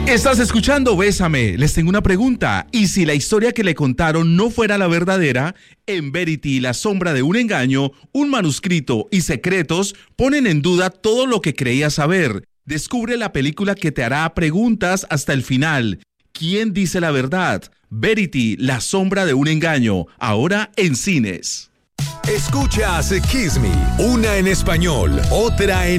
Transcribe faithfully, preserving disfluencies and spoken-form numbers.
Estás escuchando Bésame. Les tengo una pregunta. ¿Y si la historia que le contaron no fuera la verdadera? En Verity, la sombra de un engaño, un manuscrito y secretos ponen en duda todo lo que creías saber. Descubre la película que te hará preguntas hasta el final. ¿Quién dice la verdad? Verity, la sombra de un engaño. Ahora en cines. Escuchas Kiss Me, una en español, otra en